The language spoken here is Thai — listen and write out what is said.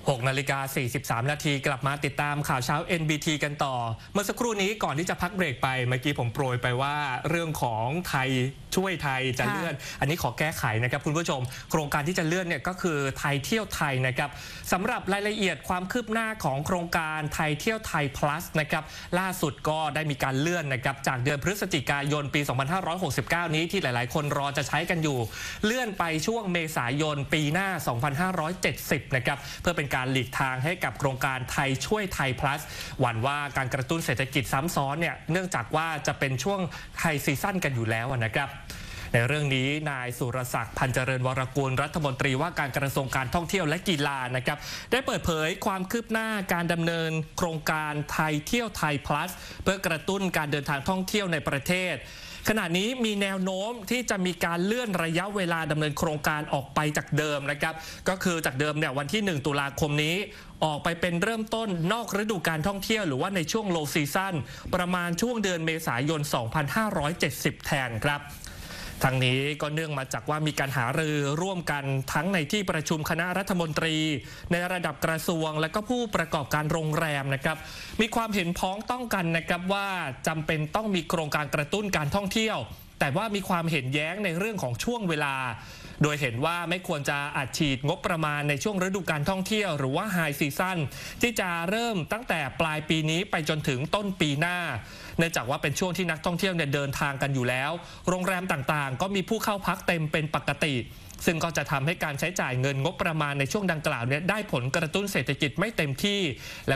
6:43 นาทีกลับมาติดตามข่าวเช้า NBT กันต่อเมื่อสักครู่นี้ก่อนที่จะพักเบรกไปเมื่อกี้ผมโปรยไปว่าเรื่องของไทยช่วยไทยจะเลื่อนอันนี้ขอแก้ไขนะครับคุณผู้ชมโครงการที่จะเลื่อนเนี่ยก็คือไทยเที่ยวไทยนะครับสำหรับรายละเอียดความคืบหน้าของโครงการไทยเที่ยวไทย plus นะครับล่าสุดก็ได้มีการเลื่อนนะครับจากเดือนพฤศจิกายนปี 2569 นี้ที่หลายๆคนรอจะใช้กันอยู่เลื่อนไปช่วงเมษายนปีหน้า 2570 นะครับเพื่อเป็นการหลีกทางให้กับโครงการไทยช่วยไทย plus หวั่นว่าการกระตุ้นเศรษฐกิจซ้ำซ้อนเนี่ยเนื่องจากว่าจะเป็นช่วงไทยซีซั่นกันอยู่แล้วนะครับในเรื่องนี้นายสุรศักดิ์พันเจริญวรกูลรัฐมนตรีว่าการกระทรวงการท่องเที่ยวและกีฬานะครับได้เปิดเผยความคืบหน้าการดำเนินโครงการไทยเที่ยวไทย plus เพื่อกระตุ้นการเดินทางท่องเที่ยวในประเทศขณะนี้มีแนวโน้มที่จะมีการเลื่อนระยะเวลาดำเนินโครงการออกไปจากเดิมนะครับก็คือจากเดิมเนี่ยวันที่1 ตุลาคมนี้ออกไปเป็นเริ่มต้นนอกฤดูการท่องเที่ยวหรือว่าในช่วง low season ประมาณช่วงเดือนเมษายน 2570 แทนครับทางนี้ก็เนื่องมาจากว่ามีการหารือร่วมกันทั้งในที่ประชุมคณะรัฐมนตรีในระดับกระทรวงและก็ผู้ประกอบการโรงแรมนะครับมีความเห็นพ้องต้องกันนะครับว่าจำเป็นต้องมีโครงการกระตุ้นการท่องเที่ยวแต่ว่ามีความเห็นแย้งในเรื่องของช่วงเวลาโดยเห็นว่าไม่ควรจะอัดฉีดงบประมาณในช่วงฤดูการท่องเที่ยวหรือว่าไฮซีซั่นที่จะเริ่มตั้งแต่ปลายปีนี้ไปจนถึงต้นปีหน้าเนื่องจากว่าเป็นช่วงที่นักท่องเที่ยวเนี่ยเดินทางกันอยู่แล้วโรงแรมต่างๆก็มีผู้เข้าพักเต็มเป็นปกติซึ่งก็จะทำให้การใช้จ่ายเงินงบประมาณในช่วงดังกล่าวเนี่ยได้ผลกระตุ้นเศรษฐกิจไม่เต็มที่